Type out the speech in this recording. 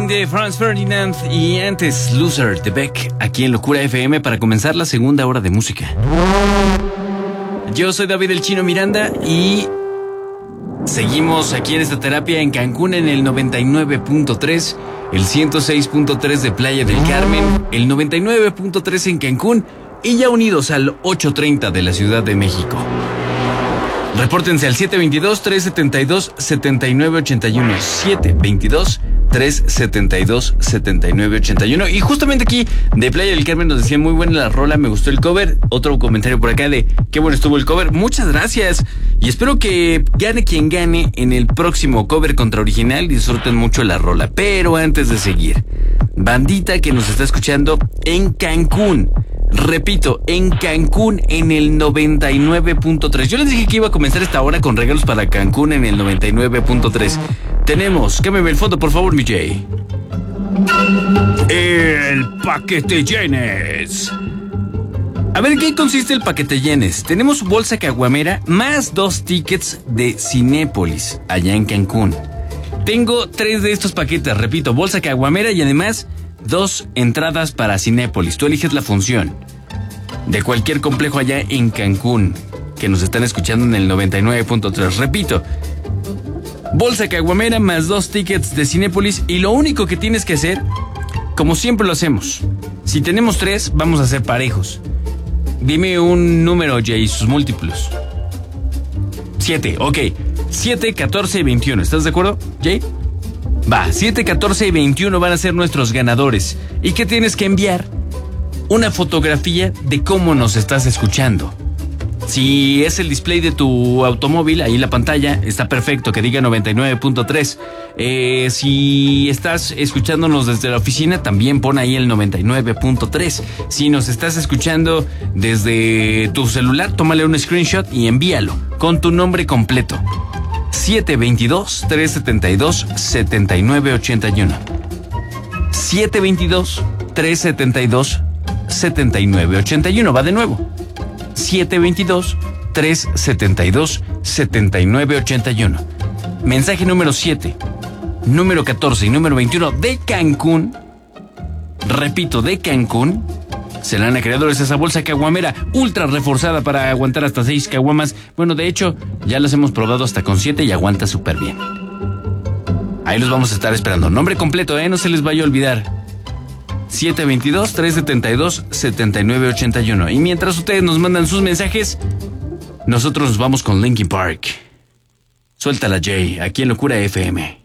de Franz Ferdinand y antes Loser de Beck, aquí en Locura FM para comenzar la segunda hora de música. Yo soy David el Chino Miranda y seguimos aquí en esta terapia en Cancún en el 99.3, el 106.3 de Playa del Carmen, el 99.3 en Cancún y ya unidos al 830 de la Ciudad de México. Repórtense al 722-372-7981, 722-372-7981. Y justamente aquí de Playa del Carmen nos decían muy buena la rola, me gustó el cover. Otro comentario por acá de qué bueno estuvo el cover. Muchas gracias y espero que gane quien gane en el próximo cover contra original. Disfruten mucho la rola. Pero antes de seguir, bandita que nos está escuchando en Cancún, repito, en Cancún en el 99.3. Yo les dije que iba a comenzar esta hora con regalos para Cancún en el 99.3. Tenemos, cámbiame el fondo por favor, mi Jay. El paquete llenes. A ver, ¿qué consiste el paquete llenes? Tenemos bolsa caguamera más 2 tickets de Cinépolis allá en Cancún. Tengo 3 de estos paquetes, repito, bolsa caguamera y además 2 entradas para Cinépolis. Tú eliges la función de cualquier complejo allá en Cancún, que nos están escuchando en el 99.3. Repito, bolsa caguamera más 2 tickets de Cinépolis y lo único que tienes que hacer, como siempre lo hacemos, si tenemos 3, vamos a ser parejos. Dime un número, Jay, y sus múltiplos. 7, ok. 7, 14 y 21. ¿Estás de acuerdo, Jay? Va, 7, 14 y 21 van a ser nuestros ganadores. ¿Y qué tienes que enviar? Una fotografía de cómo nos estás escuchando. Si es el display de tu automóvil, ahí la pantalla está perfecto, que diga 99.3. Si estás escuchándonos desde la oficina, también pon ahí el 99.3. Si nos estás escuchando desde tu celular, tómale un screenshot y envíalo con tu nombre completo. 722-372-7981. 722-372-7981. Va de nuevo. 722-372-7981. Mensaje número 7, número 14 y número 21 de Cancún. Repito, de Cancún. Serán acreedores de esa bolsa caguamera ultra reforzada para aguantar hasta 6 caguamas. Bueno, de hecho, ya las hemos probado hasta con 7 y aguanta súper bien. Ahí los vamos a estar esperando. Nombre completo, no se les vaya a olvidar. 722-372-7981. Y mientras ustedes nos mandan sus mensajes, nosotros nos vamos con Linkin Park. Suéltala, Jay, aquí en Locura FM.